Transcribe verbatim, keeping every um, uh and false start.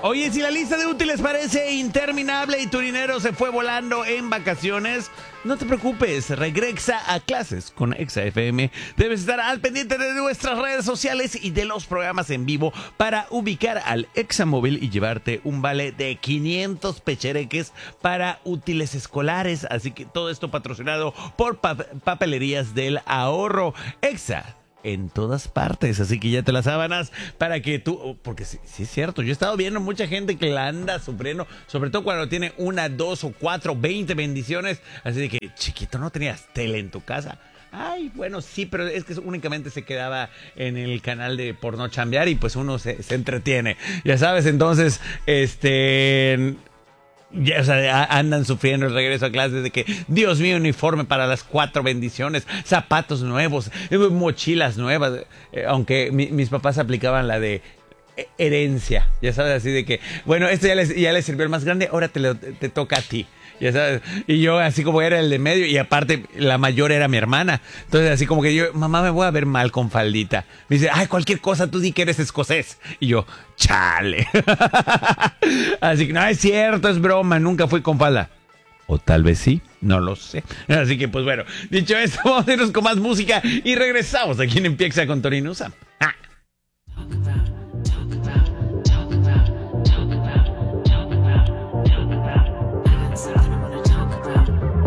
Oye, si la lista de útiles parece interminable y tu dinero se fue volando en vacaciones, no te preocupes, regresa a clases con Exa F M. Debes estar al pendiente de nuestras redes sociales y de los programas en vivo para ubicar al Exa Móvil y llevarte un vale de quinientos pechereques para útiles escolares. Así que todo esto patrocinado por pa- Papelerías del Ahorro. Exa en todas partes, así que ya te las sábanas para que tú, porque sí, sí es cierto, yo he estado viendo mucha gente que la anda sufriendo, sobre todo cuando tiene una, dos o cuatro, veinte bendiciones, así de que, chiquito, ¿no tenías tele en tu casa? Ay, bueno, sí, pero es que únicamente se quedaba en el canal de porno chambear y pues uno se, se entretiene, ya sabes, entonces, este... Ya, o sea, andan sufriendo el regreso a clases de que, Dios mío, uniforme para las cuatro bendiciones, zapatos nuevos, mochilas nuevas, eh, aunque mi, mis papás aplicaban la de herencia, ya sabes, así de que, bueno, esto ya les, ya les sirvió el más grande, ahora te, lo, te toca a ti. Ya sabes, y yo así como era el de medio y aparte la mayor era mi hermana, entonces así como que yo, mamá, me voy a ver mal con faldita, me dice, ay, cualquier cosa, tú di que eres escocés, y yo, chale. Así que no es cierto, es broma, nunca fui con falda, o tal vez sí, no lo sé. Así que pues bueno, dicho esto, vamos a irnos con más música y regresamos aquí en Empieza con Tony Nusa.